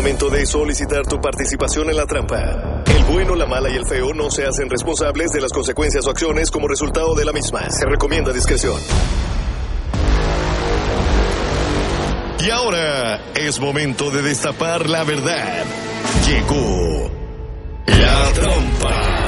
momento de solicitar tu participación en la trampa. El bueno, la mala y el feo no se hacen responsables de las consecuencias o acciones como resultado de la misma. Se recomienda discreción. Y ahora es momento de destapar la verdad. Llegó la trampa.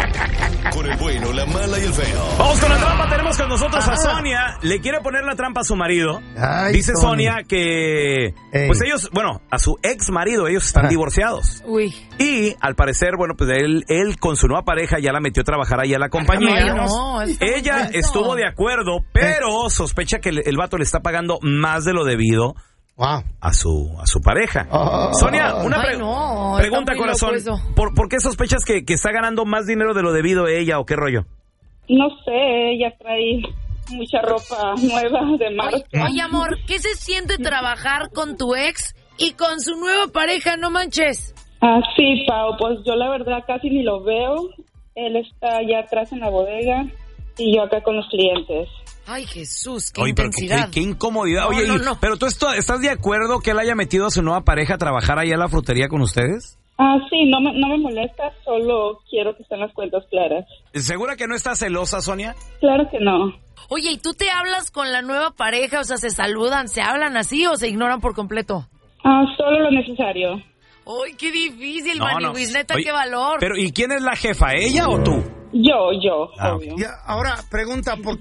Con el bueno, la mala y el feo. Vamos con la trampa. Tenemos con nosotros a Sonia. Le quiere poner la trampa a su marido. Ay, dice Sonia que pues ellos, bueno, a su ex marido, ellos están divorciados. Uy. Y al parecer, bueno, pues él con su nueva pareja ya la metió a trabajar allá a la compañía. Ay, no, ella estuvo de acuerdo, pero sospecha que el vato le está pagando más de lo debido. Wow. A su pareja. Sonia, una pregunta, corazón. ¿Por qué sospechas que está ganando más dinero de lo debido ella o qué rollo? No sé, ella trae mucha ropa nueva de marca. Oye, amor, ¿qué se siente trabajar con tu ex y con su nueva pareja? No manches. Sí, Pau, pues yo la verdad casi ni lo veo. Él está allá atrás en la bodega y yo acá con los clientes. Ay, Jesús, qué intensidad. Qué incomodidad. Oye, no. ¿Pero tú estás de acuerdo que él haya metido a su nueva pareja a trabajar allá en la frutería con ustedes? Sí, no me molesta, solo quiero que estén las cuentas claras. ¿Segura que no estás celosa, Sonia? Claro que no. Oye, ¿y tú te hablas con la nueva pareja? O sea, ¿se saludan, se hablan así o se ignoran por completo? Solo lo necesario. ¡Ay, qué difícil, Maniwis! Neta, qué valor. Pero, ¿y quién es la jefa, ella o tú? Yo, obvio. Y ahora, pregunta, ¿por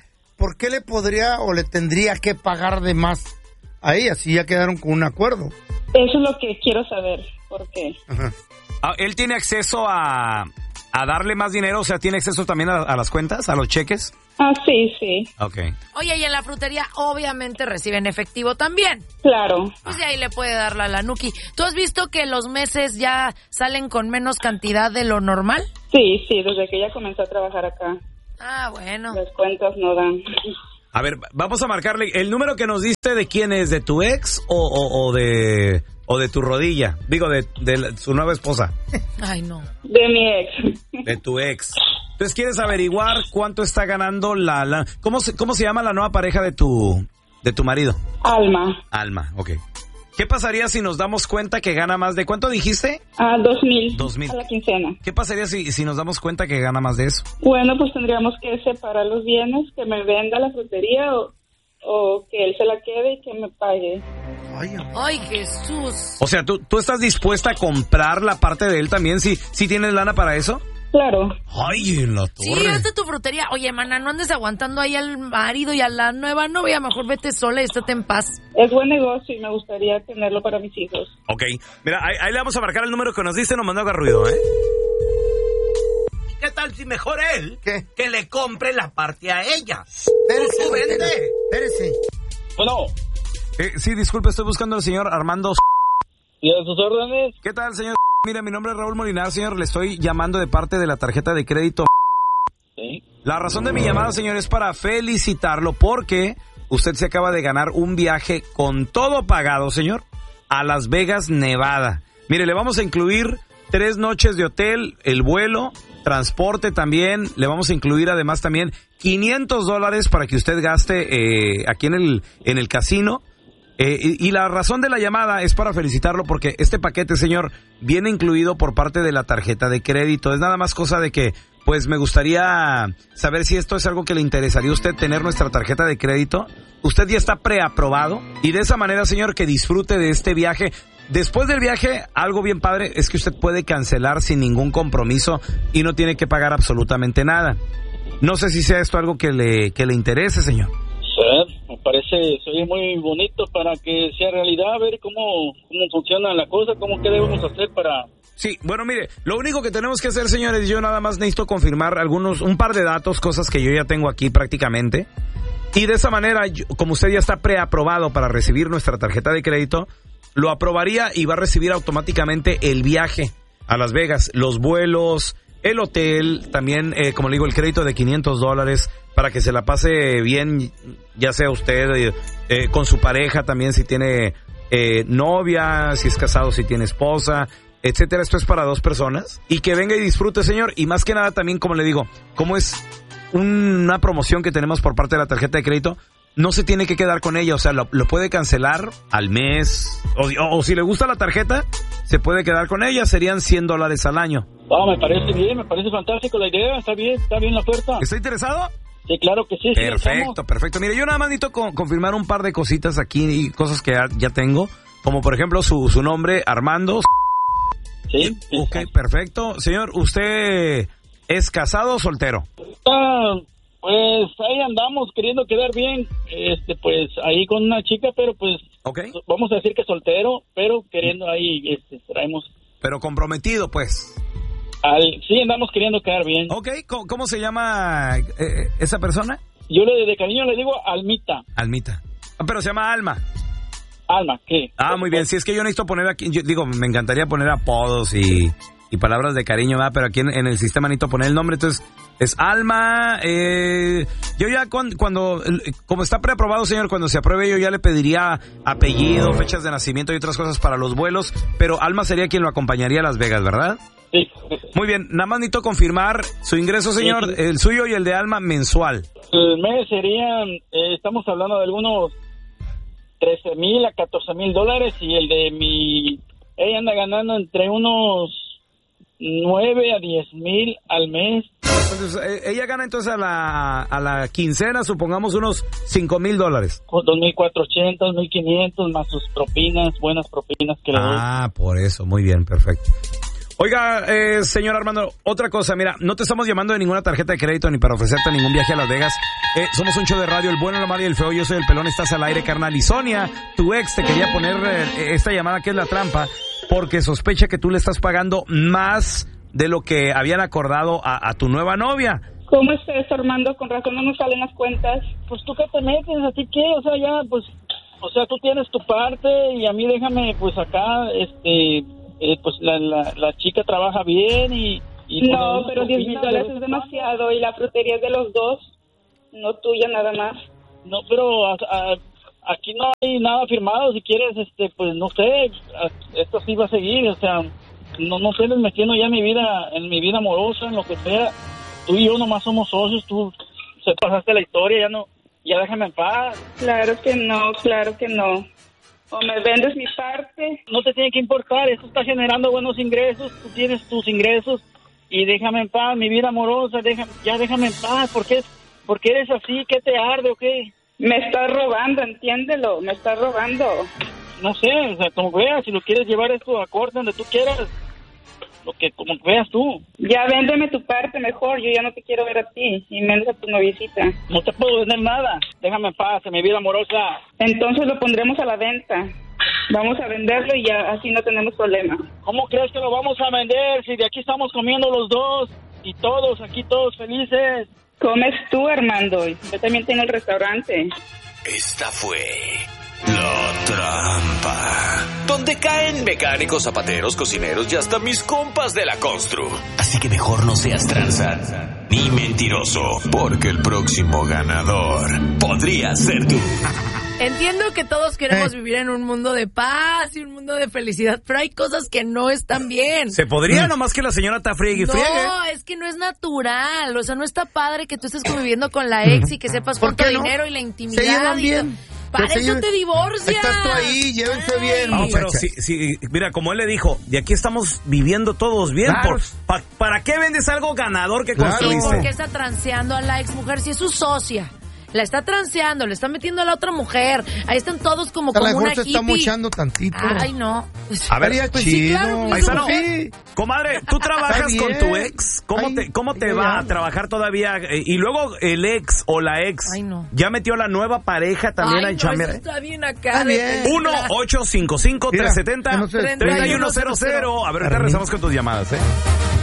qué le podría o le tendría que pagar de más a ella si ya quedaron con un acuerdo? Eso es lo que quiero saber, ¿por qué? Ajá. ¿Él tiene acceso a darle más dinero? O sea, ¿tiene acceso también a las cuentas, a los cheques? Sí. Ok. Oye, y en la frutería obviamente reciben efectivo también. Claro. Pues de ahí le puede dar la lanuki. ¿Tú has visto que los meses ya salen con menos cantidad de lo normal? Sí, desde que ella comenzó a trabajar acá. Bueno. Las cuentas no dan. A ver, vamos a marcarle. ¿El número que nos diste de quién es? ¿De tu ex o de tu rodilla? Digo, de su nueva esposa. Ay, no. De mi ex. De tu ex. Entonces, ¿quieres averiguar cuánto está ganando ¿Cómo se llama la nueva pareja de tu marido? Alma, ok. ¿Qué pasaría si nos damos cuenta que gana más de... ¿Cuánto dijiste? 2,000. 2,000. A la quincena. ¿Qué pasaría si nos damos cuenta que gana más de eso? Bueno, pues tendríamos que separar los bienes, que me venda la frutería o que él se la quede y que me pague. Ay, Jesús. O sea, ¿tú estás dispuesta a comprar la parte de él también si tienes lana para eso? Claro. Ay, en la torre. Sí, vete tu frutería. Oye, mana, no andes aguantando ahí al marido y a la nueva novia. Mejor vete sola y estate en paz. Es buen negocio y me gustaría tenerlo para mis hijos. Ok. Mira, ahí le vamos a marcar el número que nos dice, no haga ruido, ¿eh? ¿Y qué tal si mejor él que le compre la parte a ella? Espérese. Bueno. Sí, disculpe, estoy buscando al señor Armando. ¿Y a sus órdenes? ¿Qué tal, señor? Mira, mi nombre es Raúl Molinar, señor. Le estoy llamando de parte de la tarjeta de crédito. Sí. La razón de mi llamada, señor, es para felicitarlo porque usted se acaba de ganar un viaje con todo pagado, señor, a Las Vegas, Nevada. Mire, le vamos a incluir 3 noches de hotel, el vuelo, transporte también. Le vamos a incluir además también $500 para que usted gaste aquí en el casino. Y la razón de la llamada es para felicitarlo porque este paquete, señor, viene incluido por parte de la tarjeta de crédito. Es nada más cosa de que, pues, me gustaría saber si esto es algo que le interesaría a usted tener nuestra tarjeta de crédito. Usted ya está preaprobado y de esa manera, señor, que disfrute de este viaje. Después del viaje, algo bien padre es que usted puede cancelar sin ningún compromiso y no tiene que pagar absolutamente nada. No sé si sea esto algo que le interese, señor. Me parece, soy muy bonito para que sea realidad, a ver cómo funciona la cosa, qué debemos hacer para... Sí, bueno, mire, lo único que tenemos que hacer, señores, yo nada más necesito confirmar un par de datos, cosas que yo ya tengo aquí prácticamente, y de esa manera, como usted ya está preaprobado para recibir nuestra tarjeta de crédito, lo aprobaría y va a recibir automáticamente el viaje a Las Vegas, los vuelos, el hotel, también, como le digo, el crédito de $500 para que se la pase bien, ya sea usted con su pareja también, si tiene novia, si es casado, si tiene esposa, etcétera. Esto es para 2 personas y que venga y disfrute, señor. Y más que nada también, como le digo, como es una promoción que tenemos por parte de la tarjeta de crédito, no se tiene que quedar con ella, o sea, lo puede cancelar al mes, o si le gusta la tarjeta, se puede quedar con ella, serían $100 al año. Me parece bien, me parece fantástico la idea, está bien la oferta. ¿Está interesado? Sí, claro que sí. Perfecto. Mire, yo nada más necesito confirmar un par de cositas aquí, cosas que ya tengo, como por ejemplo su nombre, Armando. Sí. Ok, perfecto. Señor, ¿usted es casado o soltero? Pues ahí andamos queriendo quedar bien, pues ahí con una chica, pero pues vamos a decir que soltero, pero queriendo ahí, traemos. Pero comprometido, pues. Sí, andamos queriendo quedar bien. Ok, ¿cómo se llama esa persona? Yo de cariño le digo Almita. Almita. Pero se llama Alma. Alma, ¿qué? Muy bien, si es que yo necesito poner aquí, me encantaría poner apodos y palabras de cariño, ¿verdad? Pero aquí en el sistema necesito poner el nombre, entonces es Alma. Yo ya cuando como está preaprobado, señor, cuando se apruebe yo ya le pediría apellido, fechas de nacimiento y otras cosas para los vuelos, pero Alma sería quien lo acompañaría a Las Vegas, ¿verdad? Sí. Muy bien, nada más necesito confirmar su ingreso, señor, sí. El suyo y el de Alma mensual. El mes serían, estamos hablando de algunos $13,000 a $14,000 y el de ella anda ganando entre unos 9 a 10,000 al mes. Entonces, ella gana entonces a la quincena, supongamos unos $5,000. 2,400, 1,500 más sus propinas, buenas propinas que le doy. Por eso, muy bien, perfecto. Oiga, señor Armando, otra cosa, mira, no te estamos llamando de ninguna tarjeta de crédito ni para ofrecerte ningún viaje a Las Vegas. Somos un show de radio, el bueno, la mala y el feo. Yo soy el pelón, estás al aire, carnal. Y Sonia, tu ex, te quería poner esta llamada que es la trampa, porque sospecha que tú le estás pagando más de lo que habían acordado a tu nueva novia. ¿Cómo es eso, Armando? Con razón no nos salen las cuentas. Pues tú qué te metes, ¿a ti qué? O sea, ya, pues, tú tienes tu parte y a mí déjame, pues, acá, pues la chica trabaja bien y no, pero $10,000 es demasiado y la frutería es de los dos, no tuya nada más. No, pero aquí no hay nada firmado. Si quieres, pues no sé, esto sí va a seguir, o sea, no estés metiendo ya en mi vida amorosa, en lo que sea. Tú y yo nomás somos socios, tú se pasaste la historia, ya déjame en paz. Claro que no. O me vendes mi parte. No te tiene que importar, esto está generando buenos ingresos, tú tienes tus ingresos y déjame en paz, mi vida amorosa, déjame en paz. ¿Por qué eres así? ¿Qué te arde o qué? Me estás robando, entiéndelo, me estás robando. No sé, o sea, como veas, si lo quieres llevar esto a corte donde tú quieras, como veas tú. Ya véndeme tu parte mejor, yo ya no te quiero ver a ti, y menos a tu noviecita. No te puedo vender nada, déjame en paz, en mi vida amorosa. Entonces lo pondremos a la venta. Vamos a venderlo y ya así no tenemos problema. ¿Cómo crees que lo vamos a vender si de aquí estamos comiendo los dos y todos, aquí todos felices? Comes tú, Armando, y yo también tengo el restaurante. Esta fue La Trampa, donde caen mecánicos, zapateros, cocineros y hasta mis compas de la constru. Así que mejor no seas tranza ni mentiroso, porque el próximo ganador podría ser tú. Entiendo que todos queremos vivir en un mundo de paz y un mundo de felicidad, pero hay cosas que no están bien. Se podría, nomás que la señora está friegue y friegue. No, es que no es natural. O sea, no está padre que tú estés conviviendo con la ex y que sepas cuánto dinero y la intimidad. Se llevan bien. Para eso te divorcias. Estás tú ahí, llévense bien. No, pero sí, mira, como él le dijo, de aquí estamos viviendo todos bien. Claro. ¿Para qué vendes algo ganador que construiste? ¿Por qué está transeando a la ex mujer si es su socia? La está transeando, le está metiendo a la otra mujer. Ahí están todos como una hippie. A lo mejor se está mochando tantito. Ay, no. A ver, pues sí, chido. claro, Ahí está, no. Comadre, ¿tú trabajas con tu ex? ¿Cómo te va a trabajar todavía? Y luego el ex o la ex ya metió a la nueva pareja también a chambear. Está bien acá. 1-855-370-3100. A ver, ahorita regresamos con tus llamadas,